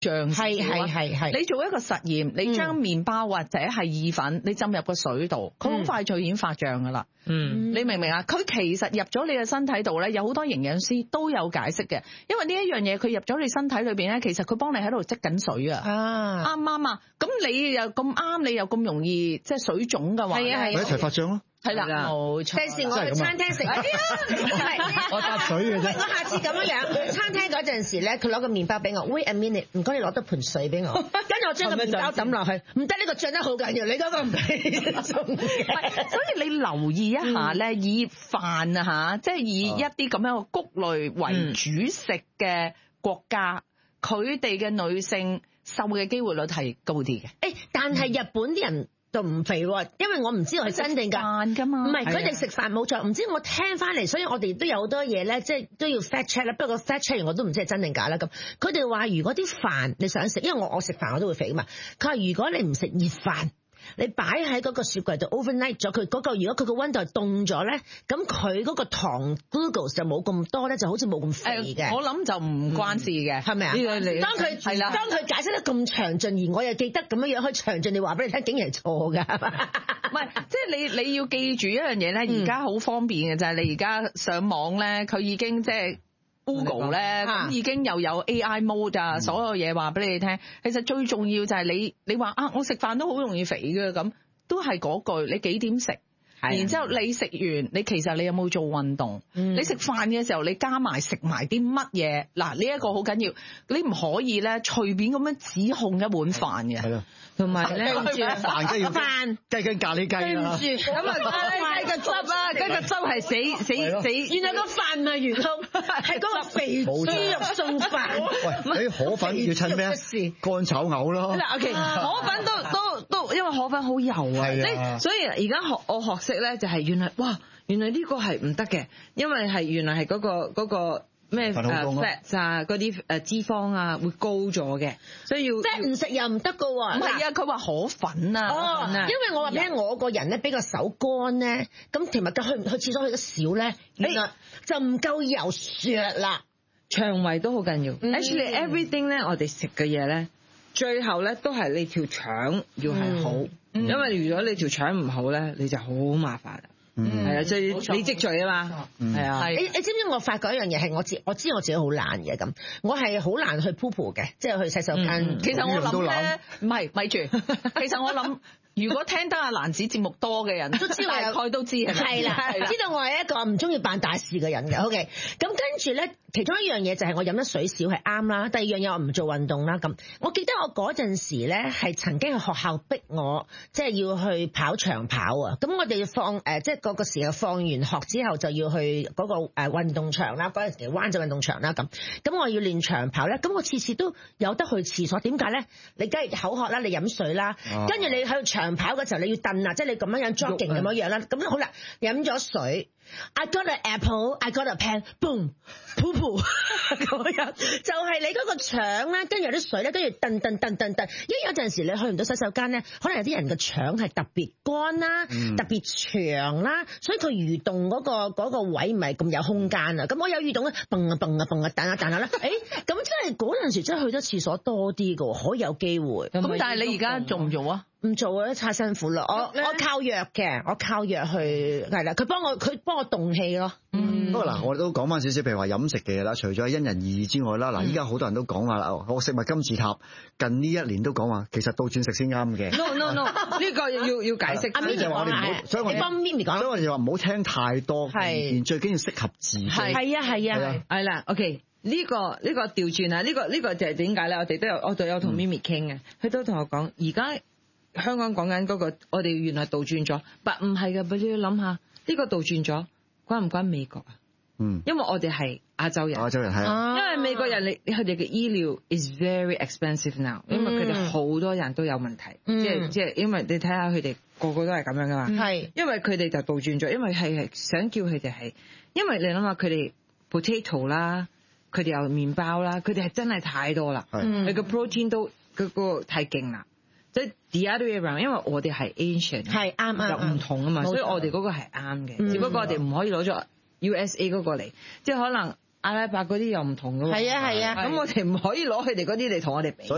脹。 係。 你做一個實驗，你將麵包或者係意粉，你浸入個水度，佢好快就已經發脹噶啦。你明唔明啊？佢其實入咗你嘅身體度咧，有好多營養師都有解釋嘅，因為呢一樣嘢佢入咗你身體裏邊咧，其實佢幫你喺度積緊水啊。啱唔啱啊？咁你又咁啱，你又咁容易即係水腫嘅話， 係啊， 一齊發脹咯。 係啦，冇錯。 第時我去餐廳食， 我搭水嘅啫。 我下次咁樣餐廳嗰陣時咧，佢攞個麵包俾我 ，wait a minute， 唔該你攞多盆水俾我，跟住我將個麵包抌落去，唔得呢個脹得好緊要，你嗰個唔係中嘅。 所以你留意一下咧，以飯啊嚇，即係以一啲咁樣嘅穀類為主食嘅國家，佢哋嘅女性瘦嘅機會率係高啲嘅。 但係日本啲人就唔肥喎，因為我唔知道係真定假㗎嘛。唔係佢哋食飯冇錯，唔知我聽翻嚟，所以我哋都有好多嘢咧，即係都要 fact check 啦。不過 fact check 完我都唔知係真定假啦。咁佢哋話如果啲飯你想食，因為我食飯我都會肥啊嘛。佢話如果你唔食熱飯，你擺喺嗰個雪櫃度 overnight 咗佢嗰個，如果佢個溫度係凍咗咧，咁佢嗰個糖 glucose 就冇咁多咧，就好似冇咁肥嘅。 我諗就唔關事嘅， 係咪啊？當佢解釋得咁詳盡，而我又記得咁樣可以詳盡地話俾你聽，竟然係錯㗎。 唔係，即係你要記住一樣嘢咧，而家好方便嘅就係你而家上網咧，佢已經即係。Google 咧咁已經又有 AI mode 啊，所有嘢話俾你聽。其實最重要就係你話啊，我食飯都好容易肥嘅，咁都係嗰句，你幾點食？然之後你食完，你其實你有冇做運動？你食飯嘅時候，你加埋食埋啲乜嘢？嗱，呢一個好緊要，你唔可以咧隨便咁樣指控一碗飯嘅。係啦，同埋咧飯梗要飯雞跟咖喱雞啦。 咁啊，雞個汁啊，雞個汁係死。原來個飯唔係元兇，係嗰個肥豬肉餸飯。 喂，啲河粉要襯咩啊？乾炒牛咯。 嗱，OK，河粉都因為河粉好油啊，所以而家我學識咧就係原來呢個係唔得嘅，因為係原來係嗰個咩fat 啊，嗰啲脂肪啊會高咗嘅，所以要即係唔食又唔得噶喎。 唔係啊，佢話河粉啊， 因為我話俾我個人咧比較手乾咧，咁其實去廁所去得少咧，原來就唔夠油削啦。 腸胃都好緊要。Actually everything 咧，我哋食嘅嘢咧，最後咧都係你條腸要係好，因為如果你條腸唔好咧，你就好麻煩。係啊，即係你積聚啊嘛，係啊。 你知唔知我發覺一樣嘢係我知我自己好懶嘅咁，我係好難去 poo 嘅，即係去洗手間。 其實我諗咧，唔係咪住。其實我諗，如果聽得阿蘭子節目多嘅人都知，大概都知係啦，知道我係一個唔中意辦大事嘅人嘅。OK，咁跟住咧，其中一樣嘢就係我飲得水少係啱啦。第二樣嘢我唔做運動啦。咁我記得我嗰陣時咧係曾經喺學校逼我，即係要去跑長跑啊。咁我哋要即係嗰個時候放完學之後就要去嗰個運動場啦。嗰陣時灣仔運動場啦。咁我要練長跑咧。咁我次次都有得去廁所。點解咧？你梗係口渴啦，你飲水啦，跟住你喺度長跑嘅時候你要蹬啊，即係你咁樣 jogging 咁樣啦。咁好啦，飲咗水 ，I got an apple, I got a pen, boom, poo poo 咁樣，就係你嗰個腸咧，跟住有啲水咧，跟住蹬。因為有陣時你去唔到洗手間咧，可能有啲人嘅腸係特別乾啦，特別長啦，所以佢蠕動嗰個位唔係咁有空間啊。咁我有蠕動咧，蹦啊，彈下啦。咁真係嗰陣時真係去咗廁所多啲㗎，可以有機會。 咁但係你而家做唔做啊？ 唔做啊，太辛苦啦！我靠藥嘅，我靠藥去係啦，佢幫我動氣咯。 不過嗱，我哋都講翻少少，譬如話飲食嘅嘢啦，除咗因人而異之外啦，嗱，依家好多人都講話啦，我食物金字塔近呢一年都講話，其實倒轉食先啱嘅。 No， 呢個要解釋。 阿咪就話我哋唔好，所以我幫咪咪講， 所以我哋話唔好聽太多意見，最緊要適合自己。 係啊， 係啦。OK，呢個調轉啊，呢個就係點解咧？我哋有同咪咪傾嘅，佢都同我講，而家香港講緊嗰個，我哋原來倒轉咗，但唔係嘅，你要諗下，呢個倒轉咗關唔關美國啊？因為我哋係亞洲人係啊，因為美國人佢哋嘅醫療 is very expensive now，因為佢哋好多人都有問題，即係因為你睇下佢哋個個都係咁樣噶嘛，係，因為佢哋就倒轉咗，因為係想叫佢哋係，因為你諗下佢哋 potato 啦，佢哋有麵包啦，佢哋係真係太多啦，佢個 protein 都嗰個太勁啦。即係 the other way around，因為我哋係 Asian， 係啱又唔同啊嘛，所以我哋嗰個係啱嘅，只不過我哋唔可以攞咗 USA 嗰個嚟，即係可能阿拉伯嗰啲又唔同嘅喎，係啊，咁我哋唔可以攞佢哋嗰啲嚟同我哋比。